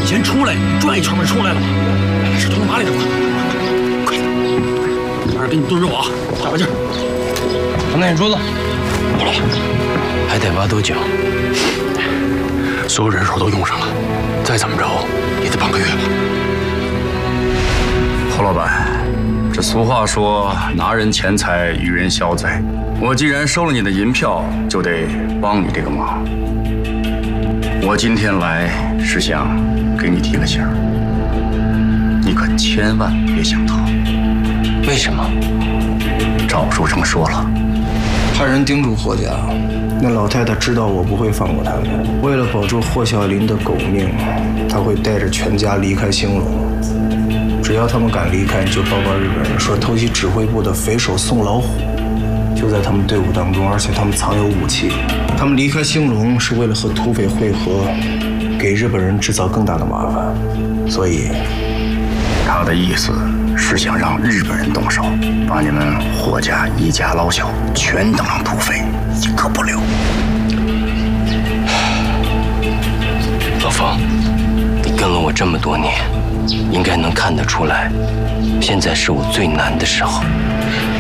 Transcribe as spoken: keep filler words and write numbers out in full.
你先出来，你转一圈不是出来了吗？是从哪里的？快，快，马上给你炖肉啊，加把劲儿。 那你说了， 好了， 还得挖多久？ 所有人手都用上了，再怎么着也得半个月吧。 侯老板，这俗话说拿人钱财与人消灾，我既然收了你的银票，就得帮你这个忙。我今天来是想给你提个醒儿，你可千万别想逃。 为什么？ 赵书生说了， 派人叮嘱霍家，那老太太知道我不会放过他们，为了保住霍小林的狗命，他会带着全家离开兴隆。只要他们敢离开，就报告日本人说偷袭指挥部的匪首宋老虎就在他们队伍当中，而且他们藏有武器。他们离开兴隆是为了和土匪会合，给日本人制造更大的麻烦。所以， 他的意思是想让日本人动手，把你们霍家一家老小全当成土匪，一个不留。 老冯，你跟了我这么多年，应该能看得出来，现在是我最难的时候。